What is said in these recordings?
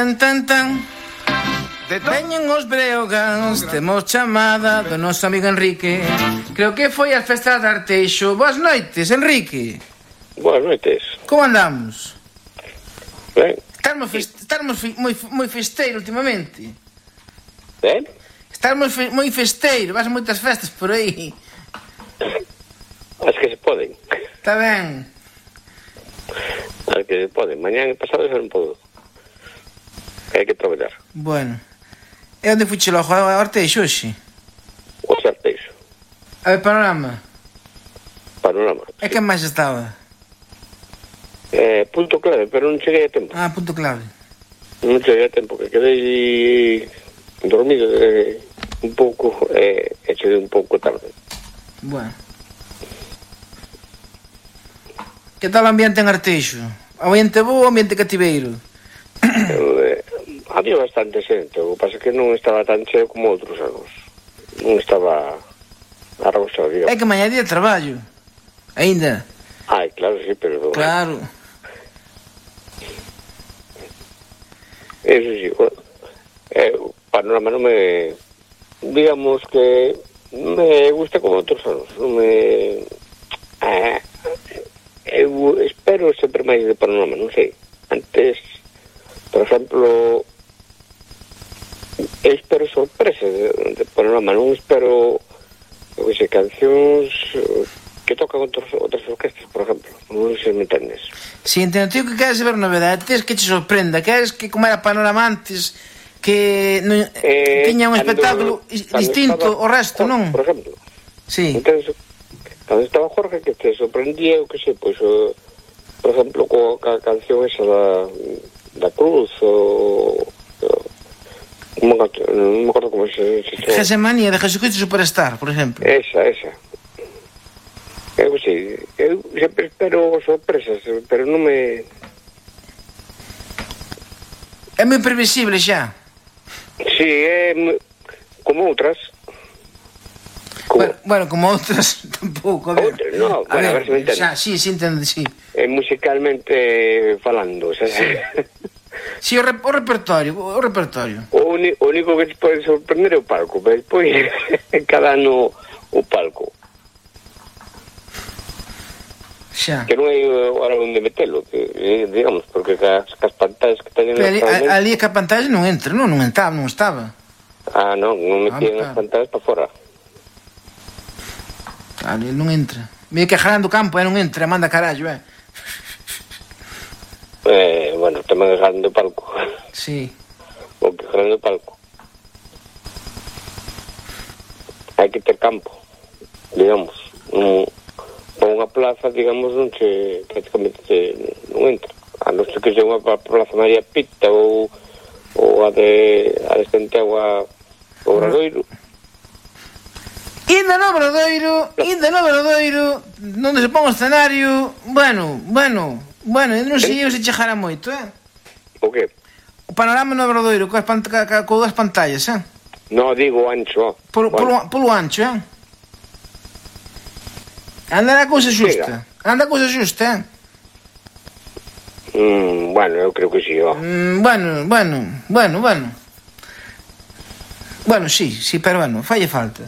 Tan, tan, tan. Veñen os breogans, temos chamada do noso amigo Enrique. Creo que foi as festas de Arteixo. Boas noites, Enrique. Boas noites. Como andamos? Ben. Estamos moi festeiro últimamente. Ben? Estamos moi festeiro, vas a moitas festas por aí. As que se poden. Está ben. As que se poden. Mañán e pasado xa non podo. Hai que traballar. Bueno. E onde fuche logo a Arteixo hoxe? O Arteixo. A ver, Panorama. Panorama. E que máis estaba? Punto clave, pero non cheguei a tempo. Ah, punto clave. Non cheguei a tempo, que quedei dormido un pouco e cheguei un pouco tarde. Bueno. Que tal o ambiente en Arteixo? Ambiente bo ou ambiente cativeiro? Había bastante xente, o que pasa é que non estaba tan cheo como outros anos. Non estaba arrosado, digamos. É que mañá día de traballo. Ainda. Ai, claro, sí, pero... Claro. Eso sí, o Panorama non me... Digamos que me gusta como outros anos. Non me... eu espero sempre máis de Panorama, non sei. Antes, por exemplo... Eu espero sorpresas de Panorama, non espero cancións que tocan outras orquestas, por exemplo. Non sei se me entendes. Si, entendo, tío, que queres ver novedades, que te sorprenda, queres que como era Panorama antes, que tiña un espectáculo distinto ao resto, non? Por exemplo. Sí. Entonces, cando estaba Jorge, que te sorprendía, eu que sei, pois, por exemplo, coa canción esa da Cruz, ou... Non me acordo como se chama. Gesemanía de Jesucristo Superstar, por exemplo. Esa. Eu sei, eu sempre espero sorpresas, pero non me... É moi previsible xa. Si, é como outras. Bueno, como outras tampouco, a ver. Outras, no, a ver se me entende. Xa, sí, entendo, sí. Musicalmente falando, xa sei. Si, o repertorio. O único que te pode sorprender é o palco, pero despois cada ano o palco. Xa. Que non hai ahora onde metelo, que, digamos, porque cas pantallas que teñen... Pero ali que a pantalla non entra, non estaba. Ah, non metían as pantallas para fora. Ali non entra. Mira que jalando o campo, non entra, manda carallo, Bueno, tema de jalando o palco. Sí. O que jalando o palco. Hai que ter campo, digamos. Unha plaza, digamos, non se prácticamente non entra. A non ser que sea unha plaza María Pita ou a de Santiago a Obradoiro. Inda no Obradoiro, onde se pon o escenario, bueno, non sei eu se chegará moito, O que? O Panorama no Obradoiro, co das pantallas, No, digo ancho, Polo ancho, Anda a cousa xusta. Bueno, eu creo que si, Bueno, sí, pero bueno, falle falta.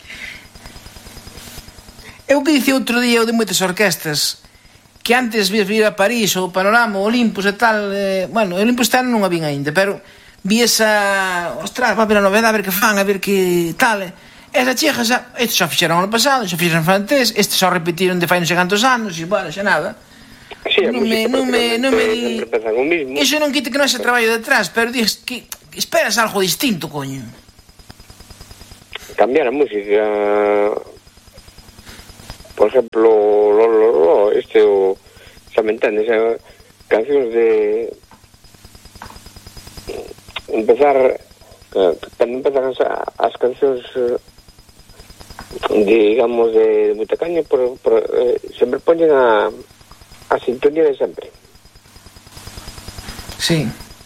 Eu que dicía outro día, de moitas orquestas, que antes vir a París, ou Panorama, ou Olympus e tal, bueno, Olympus tal non a vin ainda, pero vi esa, ostras, va a ver a novedade, a ver que fan, a ver que tal, esa cheja xa, estes xa fixeron ano pasado, xa fixeron francés, estes xa repetiron de fai non sei cantos anos, e bueno, xa nada. Sí, non me di... Iso non quite que non haxa traballo detrás, pero dix que esperas algo distinto, coño. Cambiar a música, por exemplo, xa me entendes, cancións de empezar, cando empezan as cancións, digamos, de moita caña, sempre poñen a sintonía de sempre. Sí.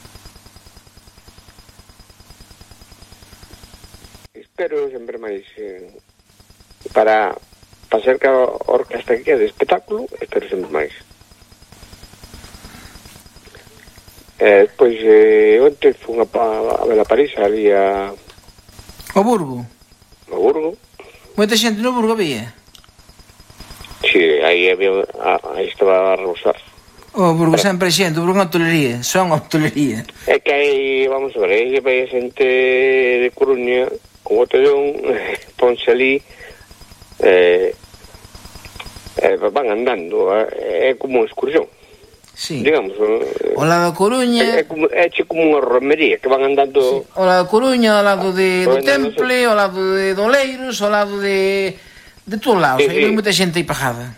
Espero sempre máis para ser que a orquesta que quede espectáculo, espero sempre máis. Despois, onte fun a ver a París, ali O Burgo? a Burgo. Moita xente no Burgo había? Sí, aí estaba a rebosar. O Burgo sempre hai xente, o Burgo é hotelería, son hotelería. É que aí, vamos a ver, aí vai a xente de Coruña con botellón, ponse ali, van andando, é como unha excursión. Sí. Digamos, O lado da Coruña... é como unha romería, que van andando... Sí. O lado da Coruña, o lado do Bueno, Temple, o lado de Doleiros, o lado de todos lados. Hai moita xente aí pajada.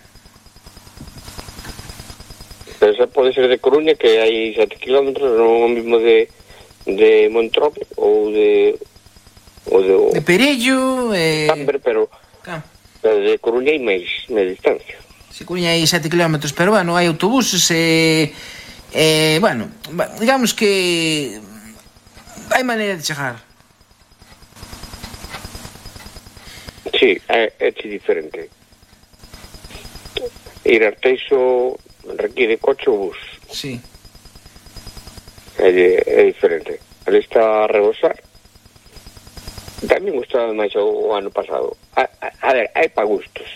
Pero xa pode ser de Coruña, que hai 7 kilómetros, non o mismo de Montrope ou de Perillo... Camber, pero de Coruña hai máis distancia. Se Coruña hai 7 km, pero bueno, hai autobuses bueno, digamos que hai maneira de chegar. Sí, é diferente. Ir a Arteixo requiere coche ou bus. Sí. É diferente. Ali está a rebosar. Tamén gustaba máis o ano pasado. A ver, hai pa gustos.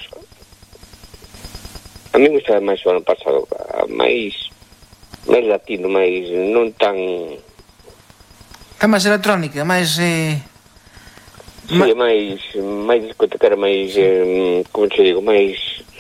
A mí gustaba máis o ano pasado, máis latino, máis non tan... Está máis electrónica, máis... Sí, máis discotecara, máis, como te digo, máis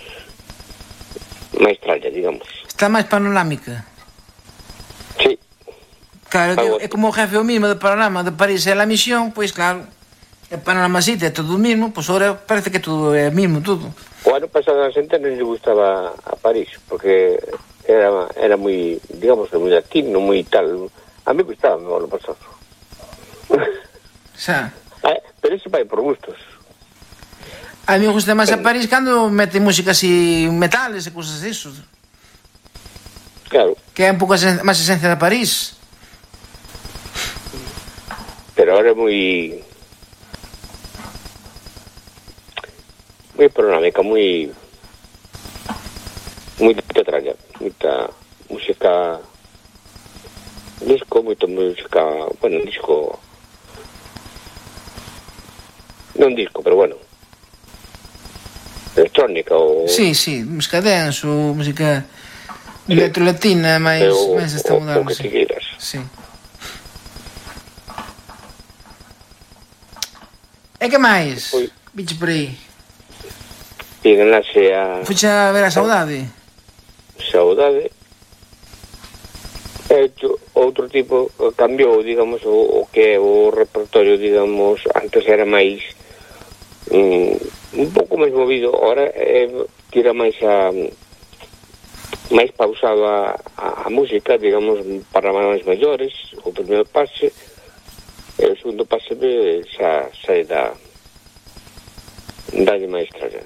tralla, digamos. Está máis panorámica. Sí. Claro, é como o jefe o mismo de Panorama de París e La Misión, pois claro, é Panorama City, é todo o mismo, pois agora parece que todo é o mismo, todo. O ano pasado a xente non lle gustaba a París, porque era moi, digamos, moi latino, moi tal. A mí gustaba o ano pasado. Xa. Pero iso vai por gustos. A mí me gusta máis a París cando mete música así, metales e cousas disso. Claro. Que é un pouco máis esencia da París. Pero ahora é moi panorámica, moita tralla, moita música disco, moita música, bueno, disco non disco, pero bueno, electrónica ou... Sí, música dance, música electrolatina, máis está mudando. O que te queiras. Sí. E que máis? Bicho por aí. Díganlase a... Fuche a ver a Saudade? Saudade. Outro tipo, cambiou, digamos, o que é o repertorio, digamos, antes era máis un pouco máis movido, ahora tira máis máis pausado a música, digamos, para máis maiores, o primeiro pase, e o segundo pase xa sai dalle máis tralla.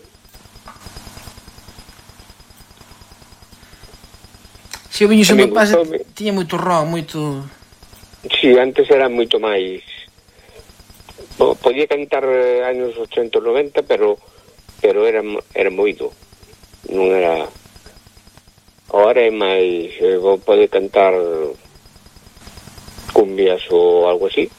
Si o viño segundo pase tiña moito rock, moito... Si, antes era moito máis... Podía cantar anos 80 ou 90, pero era moito. Non era... Ahora é máis... pode cantar cumbias ou algo así.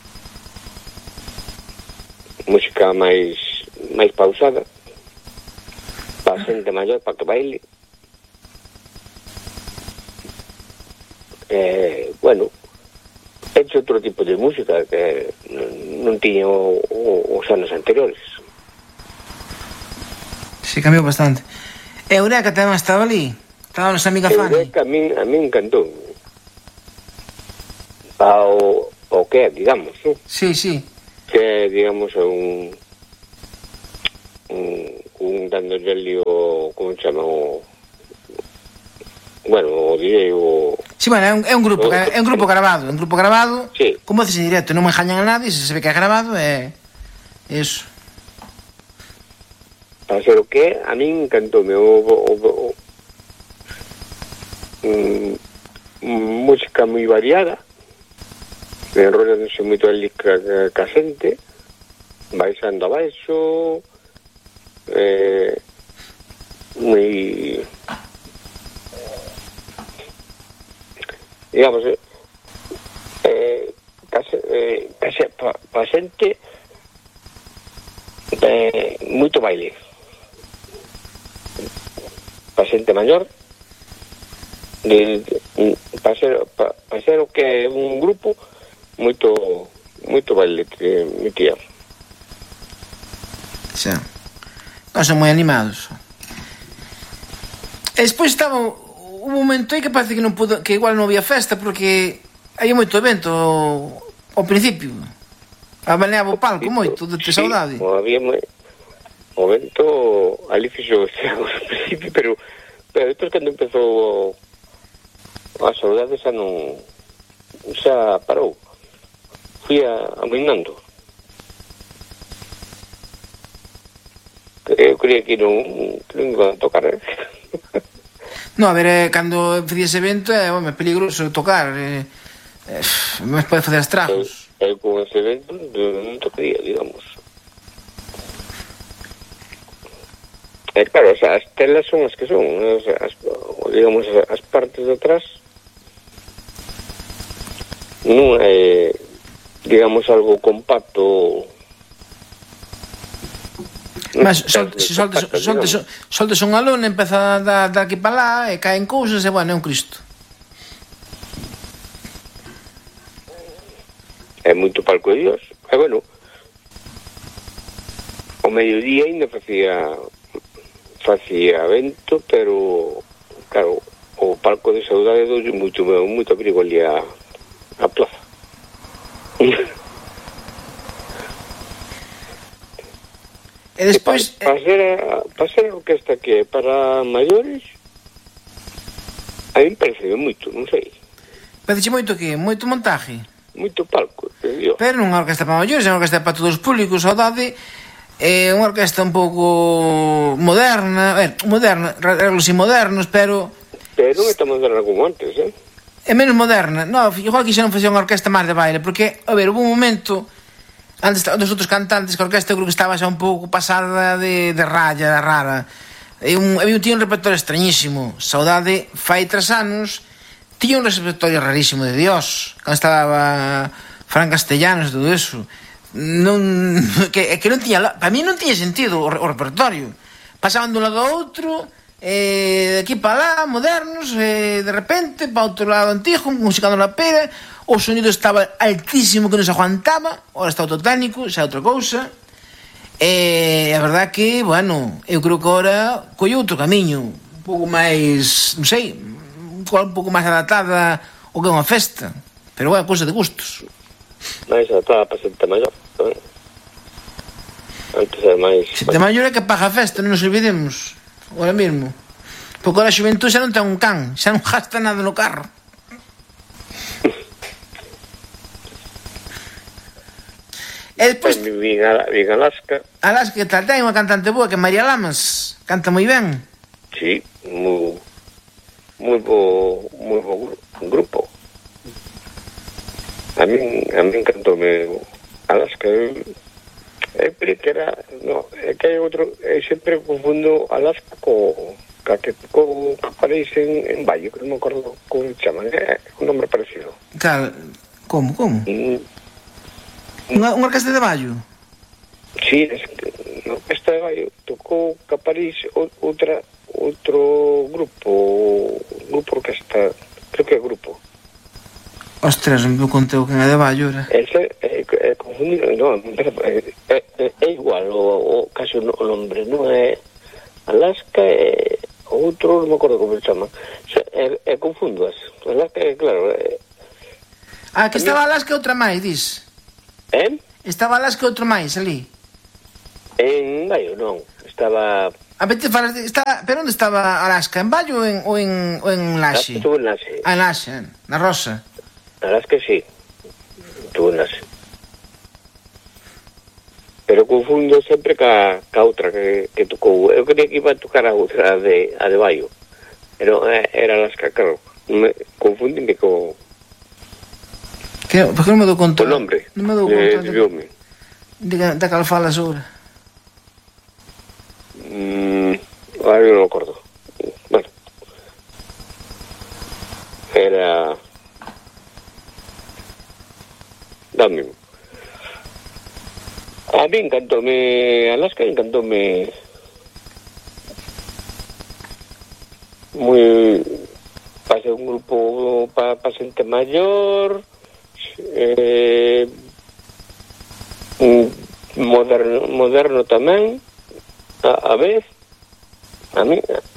Música máis pausada. Para a xente maior, para que baile. Bueno, é outro tipo de música que non tiña os anos anteriores. Si, cambiou bastante. Eureka tamén estaba ali, estaba nosa amiga Fanny. Eureka a min encantou. O que é, digamos, non? Sí. Que, digamos, é un dándolle ali o... como se chama? O DJ o... Sí, bueno, é un grupo grabado, sí. Como haces en directo, non me engañan a nadie, se ve que é grabado, é eso. Para ser o que a min encantoume música moi variada, enrollándose moito ali ca xente, baixando abaixo, moi... digamos, pa xente moito baile, pa xente maior, pa ser o que é un grupo moito baile que metía. Xa. Non son moi animados. E despois estaba un momento aí que parece que non pudo, que igual non había festa porque hai moito evento ao principio. Abaneaba o palco moito de saudade. Había o evento ali fixo ao principio, pero depois cando empezou a saudade xa parou. Fui aminando. Eu creía que non iban a tocar. No, a ver, cando fixía ese evento é peligroso tocar. Mas pode facer estragos. Eu con ese evento non tocaría, digamos. Claro, as telas son as que son, digamos, as partes de atrás non é, digamos, algo compacto. Mas soltes un alón, empeza a dar aquí para lá e caen cousas e, bueno, é un Cristo. É moito palco de Dios. E, bueno, o mediodía ainda facía vento, pero, claro, o palco de saudade doulle moito abrigo ali a plaza. E despois... Para ser a orquesta que é para maiores, a mí parece moito, non sei. Parece moito que? Moito montaje? Moito palco, digo. Pero non é unha orquesta para maiores, é unha orquesta para todos os públicos. Saudade é unha orquesta un pouco moderna, arreglos modernos, pero non é tan moderna como antes, é menos moderna. No, igual que xa non facía unha orquesta máis de baile, porque, a ver, houve un momento antes dos outros cantantes que a orquesta eu creo que estaba xa un pouco pasada de raya, de rara. Tiña un repertorio extrañísimo. Saudade fai 3 anos tiña un repertorio rarísimo de Dios, cando estaba Fran Castellanos e todo eso. Que non tiña, para mí non tiña sentido o repertorio. Pasaban dun lado ao outro, de aquí para lá, modernos, de repente para outro lado antigo, musicando na pera. O sonido estaba altísimo que non se aguantaba. Ora está autotécnico, xa é outra cousa. E a verdad que, bueno, eu creo que ora colle outro camiño, un pouco máis, non sei, un pouco máis adaptada o que é unha festa. Pero, bueno, cousa de gustos. máis adaptada para xente maior, tamén. Antes era máis... Xente maior é que paga a festa, non nos olvidemos. Agora mesmo. Porque ahora a xuventud xa non ten un can, xa non gasta nada no carro. E despois... Vin Alaska. Alaska, que tal? Ten unha cantante boa que é María Lamas. Canta moi ben. Sí, moi bo grupo. A min encantoume Alaska. É que era... No, é que hai outro... sempre confundo Alaska co que aparece en Baio, que non me acordo como se chama. É un nombre parecido. Cal? Como? Unha orquesta de Baio? Sí, na orquesta de Baio tocou Caparís outro grupo orquesta, creo que é grupo. Ostras, me conteu que é de Baio, era. Ese é confundido, non, é igual o casi o nombre, non é Alaska, é outro, non me acordo como se chama. É confundas. Alaska, claro. Que estaba Alaska outra máis, dis? Estaba Alaska outro máis ali? En Baio, non. Estaba... Pero onde estaba Alaska? En Baio ou en Laxe? Estuvo en Laxe. En Laxe, na Rosa. Alaska, sí. Estuvo en Laxe. Pero confundo sempre ca outra que tocou. Eu creía que iba a tocar a outra, a de Baio. Pero era Alaska, claro. Confunden que co... Por que non me dou conta? O nombre. Non me dou conta. De cal falas agora. Ahora non me acordo. Bueno. Era... tamén. A mí encantoume Alaska, encantoume moi para ser un grupo para xente maior, moderno tamén, a vez, a mí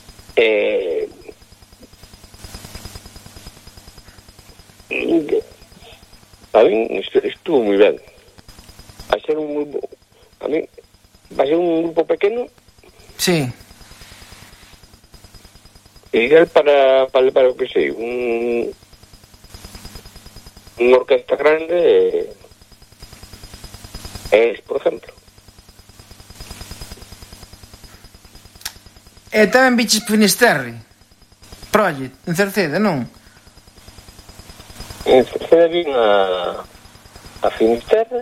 a mí estuvo moi ben. A ser un grupo, a mí va a ser un grupo pequeno. Sí. Ideal para o que sei, unha orquesta grande, por exemplo. E tamén biches Finisterre Project en Cerceda, non? En Cerceda vin a Finisterre,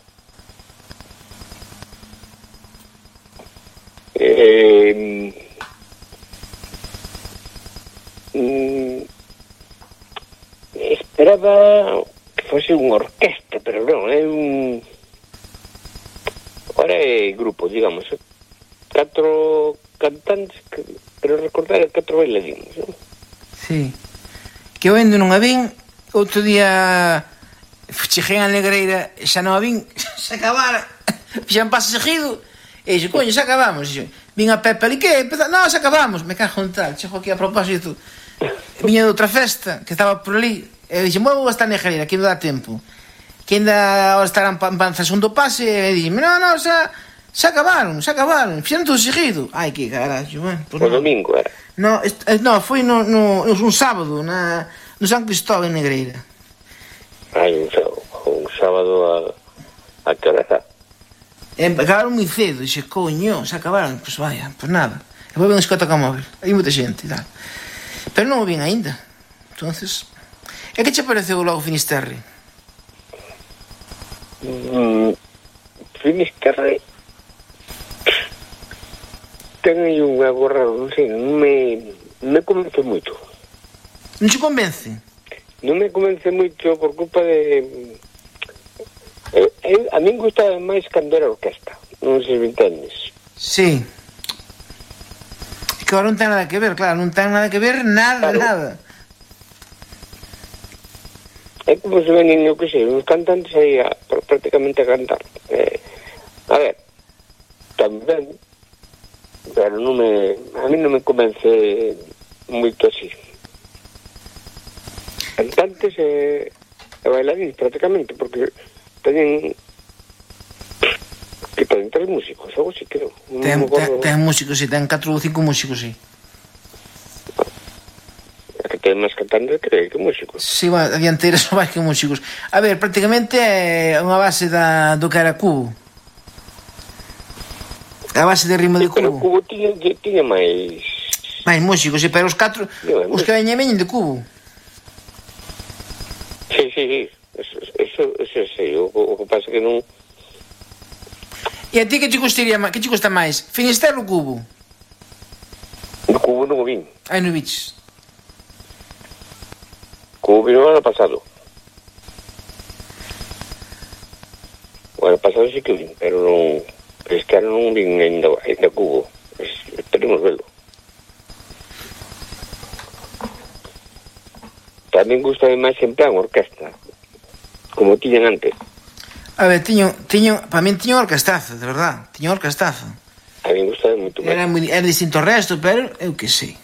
esperaba que fose unha orquesta, pero non, é un... Ahora é grupo, digamos, 4 cantantes, pero recordar é 4 bailarinos, non? Sí. Que eu ainda non a vin. Outro día cheguei a Negreira, xa non a vin, xa acabara, fixan paso seguido, e dixo, coño, xa acabamos. Dixo, vin a Pepe ali, que? Non, xa acabamos, me cago en tal, chego aquí a propósito. Viña de outra festa, que estaba por ali, e dixo, vou hasta Negreira, que ainda dá tempo. Que ainda ahora estarán para o segundo pase, e dixo, non, xa acabaron, fixeron todo seguido. Ai, que carallo, pues o domingo era. No, foi un sábado no San Cristóbal en Negreira. Ai, un sábado a que hora está? Acabaron moi cedo, dixe, coño, se acabaron, pois vaya, pois nada. E foi ben discoteca móvil, hai moita xente e tal. Pero non o vin aínda. Entonces, e que che pareceu logo Finisterre? Finisterre ten aí unha gorra, non sei, non me convence moito. Non che convence? Non me convence moito por culpa de... a min gustaba máis cando era orquesta, non sei se me entendes. Sí. Que agora non ten nada que ver, claro, non ten nada que ver, nada, claro. Nada. É como se ven, eu que sei, uns cantantes aí prácticamente a cantar. A ver, tamén, pero a mí non me convence moito así. Cantantes e bailarines prácticamente, porque teñen 3 músicos, algo así creo. Ten músicos, sí, ten 4 ou 5 músicos, sí. Que ten máis cantantes que músicos. Sí, bueno, a dianteira son máis que músicos. A ver, prácticamente é unha base do que era Cubo. A base de ritmo de Cubo. Pero Cubo tiña máis músicos, sí, pero os 4 os que veñen de Cubo. Sí. Eso sei. O que pasa que non... E a ti que che gusta máis? Finisterre ou Cubo? O Cubo non o vin. Ai, non viches. Cubo vino o ano pasado. O ano pasado sí que o vin, pero non... Este ano non vin ainda Cubo. Esperemos verlo. Tamén gusta máis en plan orquesta, como tiñan antes. A ver, para min tiño orquestazo, de verdad. Tiño orquestazo. A mí gusta moito máis. Era distinto ao resto, pero eu que sei.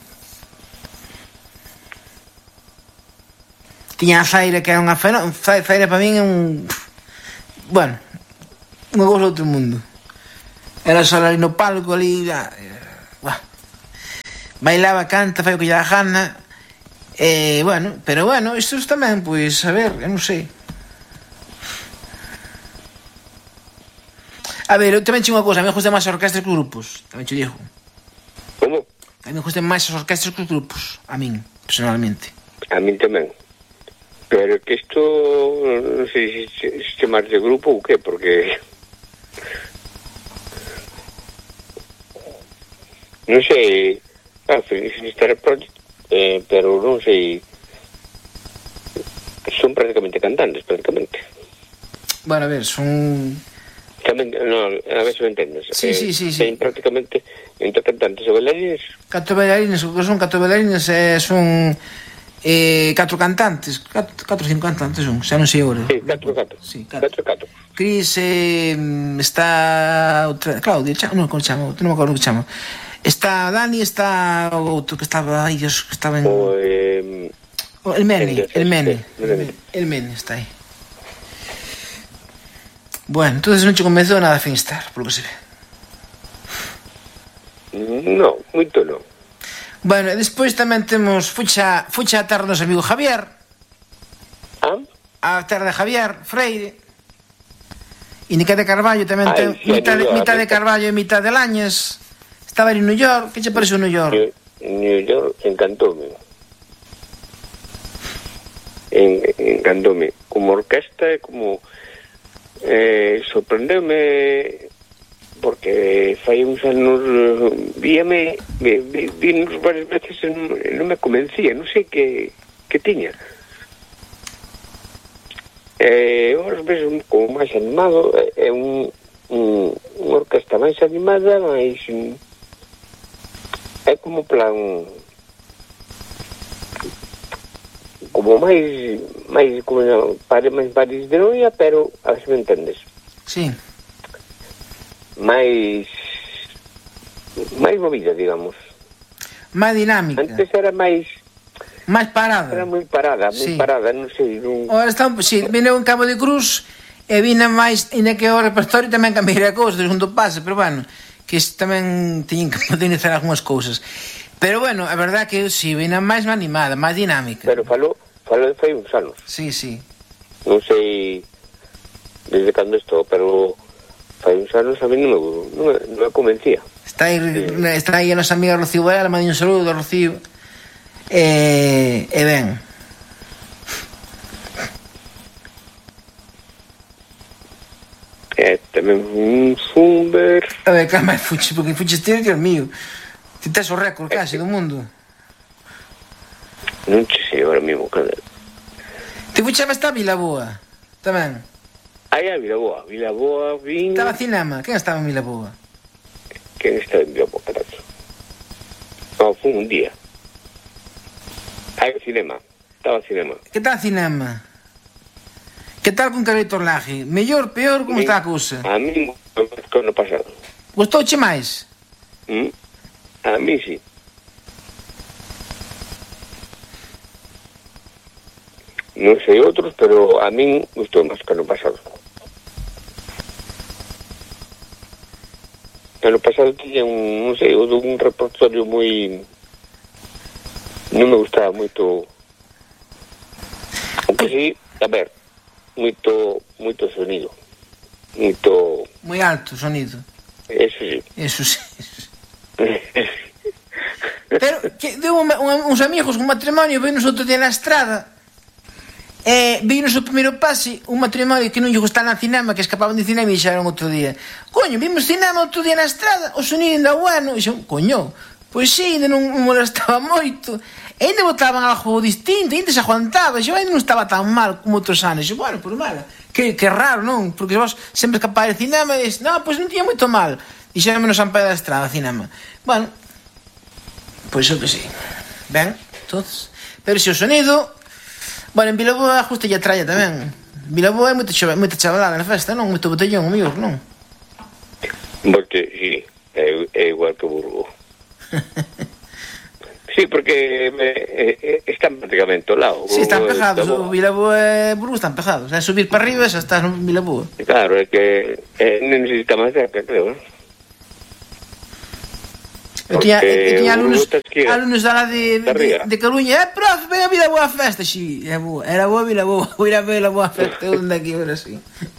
Tiña a Zaira, que era unha Zaira para min é un... Bueno, unha cousa do outro mundo. Era só ali no palco, ali... Bailaba, canta, fai o que lle dá gana... pero isto tamén, pois, a ver, eu non sei. A ver, eu tamén che unha cousa, a mí me gustan máis as orquestras que os grupos, tamén che digo. Como? A mí me gustan máis as orquestras que os grupos, a min, personalmente. A min tamén. Pero que isto, non sei se chamar de grupo ou que, porque... Non sei, Finisterre Project, pero non sei, son prácticamente cantantes, prácticamente. Bueno, a ver, son... Tamén, no, a ver se me entendes. Sí. Ten prácticamente entre cantantes e bailarines. 4 bailarines, o que son 4 bailarines son 4 cantantes, 4 ou 5 cantantes son, xa non sei agora. Sí, 4. Sí, 4. Cris, está outra, Claudia, non me chamo, non me acordo que chamo. Está Dani, está o outro que estaba aí, Dios, que estaba en... el Mene está aí. Bueno, entonces non che convenceu nada a Finistar, polo que se ve. No, moito non. Bueno, e despois tamén temos fucha a terra do noso amigo Javier. A terra de Javier Freire. E Nica de Carballo tamén ten mitad de Carballo e mitad de Lañas. Estaba en New York. Que che pareceu New York? New York encantoume. Encantoume. Como orquesta e como... sorprendeume porque fai uns anos vínos varias veces e non me convencía, non sei que tiña. Os ves como máis animado, é unha orquesta máis animada, máis é como plan como máis como máis París de noia, pero a ver se me entendes. Sí. Máis movida, digamos. Máis dinámica. Antes era máis parada. Era moi parada, non sei. Ahora está, vine en Cabo de Cruz e vine máis, ainda que o repertorio tamén cambiará cousas, segundo pase, pero bueno, que tamén teñen que modernizar algunhas cousas. Pero bueno, a verdade que si vine máis animada, máis dinámica. Pero falou de fai uns anos. Sí. Non sei desde cando estou, pero fai uns anos a mí non me convencía. Está aí a nosa amiga Rocío Varela, mande un saludo a Rocío. E ben. Tamén un Zumber. A ver, calma, porque fuches ti, Dios mío. Ti tes o récord casi do mundo. Non sei agora mesmo, cadê? Ti fuches hasta a Vilaboa, tamén. Aí a Vilaboa vin... Estaba cinema, quen estaba en Vilaboa? Quen estaba en Vilaboa, carajo? Non, foi un día. Aí cinema, estaba cinema. Que tal cinema? Que tal con Carlitos Laje? Mellor, peor, como está a cousa? A mí no pasado. Gustouche máis? A mí sí. Non sei outros, pero a min gustou máis que no pasado. Ano pasado tiña un repertorio moi... Non me gustaba moito... Aunque sí, a ver, moito sonido. Moi alto o sonido. Eso sí. Pero que deu uns amigos un matrimonio vinos outro día na estrada vinos o primeiro pase un matrimonio que non lle gustaba na cinema, que escapaban de cinema e dixeron outro día, coño, vimos cinema outro día na estrada, o sonido ainda bueno, e dixeron, coño, pois sí, ainda non molestaba moito, e ainda botaban algo distinto, ainda se aguantaba, e ainda non estaba tan mal como outros anos. E bueno, por mala, que raro, non? Porque vos sempre escapáis de cinema e dices, non, pois non tiña moito mal, dixeron menos San Pedro da Estrada, cinema. Bueno, pois o que sí. Ben, entonces, pero se o sonido... Bueno, en Vilaboa justo lle tralla tamén. Vilaboa é moita chavalada na festa, non? Moito botellón, o mellor, non? Porque, sí, é igual que Burgo. Sí, porque están prácticamente ao lado. Sí, están pegados, o Vilaboa e Burgo están pegados. É subir para arriba e xa estás no Vilaboa. Claro, é que necesita máis cerca, creo, Eu tiña alumnos da de Coruña. Profe, ven a Vilaboa a festa. Sí, era boa Vilaboa. Vou ir a Vilaboa a festa. Eu daqui, ahora sí.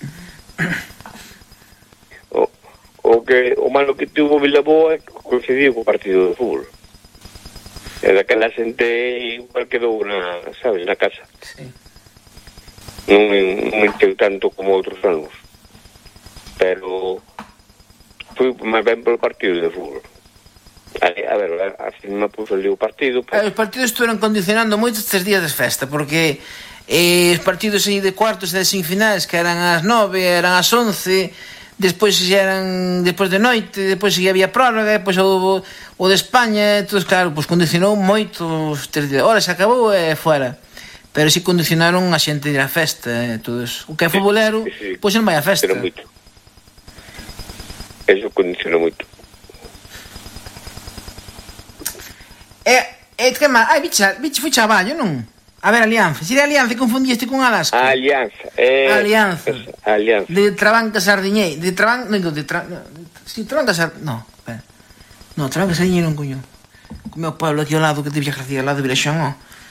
O malo que tuvo Vilaboa coincidiu co partido de fútbol. E daquela xente igual quedou na casa. Sí. Non encheu tanto como outros anos. Pero foi máis ben polo partido de fútbol. A ver, a cinema puso ali o partido. Os partidos estuveron condicionando moito estes días de festa, porque Os partidos aí de cuartos e de semifinais, que eran ás 9, eran ás 11, despois eran despois de noite, despois había prórroga, despois o de España, entón, claro, pois condicionou moito os 3 días. Ora, se acabou e fuera. Pero si condicionaron a xente de ir á festa e todo eso. O que é futbolero, pois non vai á festa. Pero moito. Eso condicionou moito. Que má? Ai, bicho foi chavallo, non? A ver, Alianza. Si de Alianza confundiste con Alaska. A Alianza. Alianza. De Trabanca Sardiñei. De Trabanca... Si, Trabanca Sardiñei... No, espera. No, Trabanca Sardiñei non coño. O meu pueblo aquí ao lado, que te Villagarcía, ao lado de Vilaxón, ó.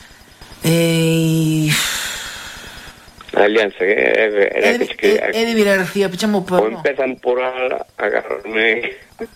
Alianza, é de Villagarcía, pechamos o pueblo. O empezan por agarrarme...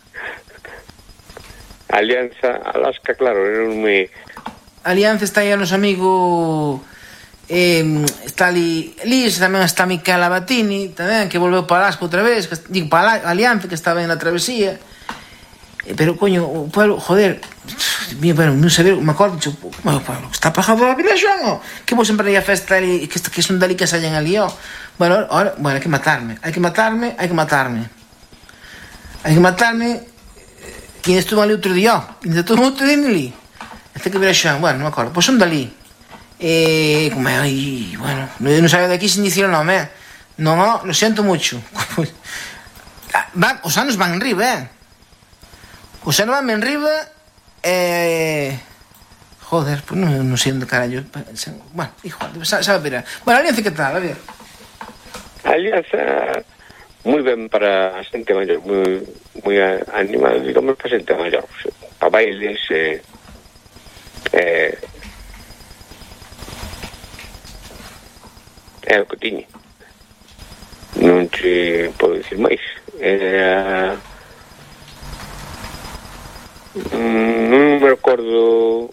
Alianza, Alaska, claro, non me... Alianza está aí a nos amigo está ali Liz, tamén está Miquel Abatini tamén, que volveu para Alaska outra vez, digo, para Alianza, que estaba en la travesía, pero coño, o pueblo, joder, bueno, non sei, me acordo, o pueblo está pagado a Vilaxón, que vou sempre aí a festa ali, que son dali que sallen ali, ó. Bueno, ahora, hai que matarme, e estuvo ali outro día, ainda todo outro día ali. Este que Vilaxón, bueno, non me acordo. Pois son dali. Como é aí, bueno, non saio de aquí sin dicir o nome, Non, lo siento mucho. Os anos van en riba, Os anos van en riba, joder, pues non sei onde carallo. Bueno, hijo, sabe ver. Bueno, Alianza, que tal? A ver. Alianza, moi ben para a xente maior, moi animada, digamos, para a xente maior. Para bailes, é o que tiñe. Non te podo dicir máis. Non me recordo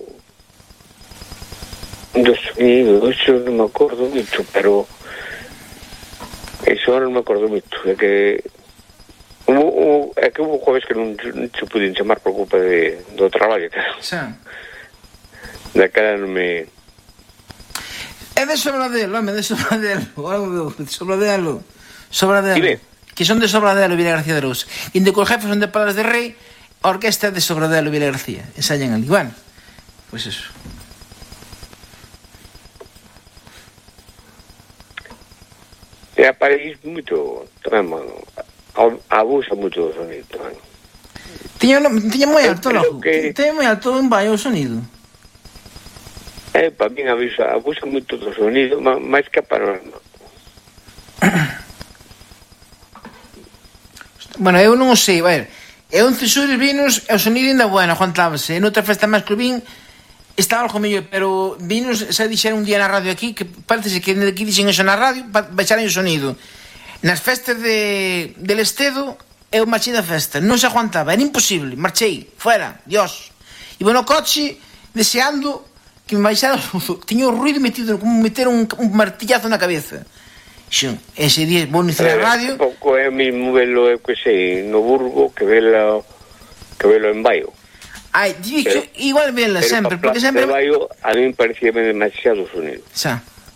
do sonido, eso non me acordo moito, pero eso non me acordo moito. É que hubo jueves que non se pudin chamar por culpa do traballo, claro. Daquela non me... É de Sobradelo, home, de Sobradelo. Sobradelo. Que son de Sobradelo, Vila García de Rous. Inde cos jefes son de Palas de Rei, a orquesta de Sobradelo, Vila García. Ensayan ali, bueno. Pois eso. E a París moito, tamén, mano, abusa moito do sonido, tamén. Tiña moi alto, logo. Tiña moi alto en vai o sonido. Para min abusa moito do sonido, máis que a panorama. Bueno, eu non o sei, vai. Eu en Cesures vinos, o sonido ainda bueno, aguantábase. En outra festa máis que vin, estaba algo mellor, pero vinos, xa dixeron un día na radio aquí, que parece que aquí dixen eso na radio, baixaran o sonido. Nas festas del Estedo, eu marchei da festa, non se aguantaba, era imposible, marchei, fuera, dios. E bueno, o coche, deseando que me baixara o ruido, tiña o ruido metido, como meter un martillazo na cabeza. Ese día vou iniciar a radio. Pouco é o mismo velo, eu que sei, no Burgo, que velo en Baio. Ai, dixo, igual vela sempre, porque sempre... Pero Baio, a mí me parecía demasiado sonido. Xa.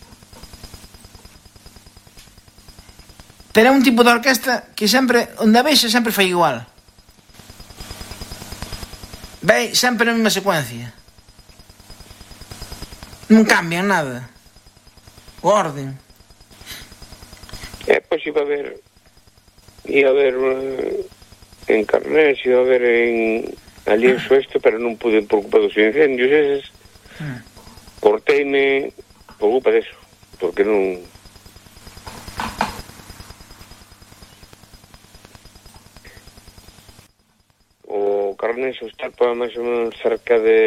Pero é un tipo de orquesta que sempre, onde a vexe, sempre fai igual. Vai sempre na mesma secuencia. Non cambian nada. O orden. Pois iba a ver en Carnés, iba a ver ali en Suesto, pero non pude por culpa dos incendios eses. Corteime por culpa deso, porque non... O Carnés está máis ou menos cerca de